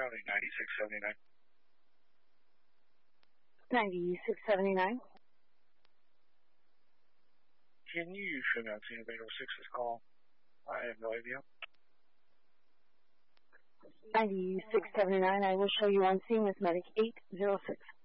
Charlie, 9679. 9679. Can you show me out to anybody 06's call? I have no idea. 9679, I will show you on scene with Medic 806.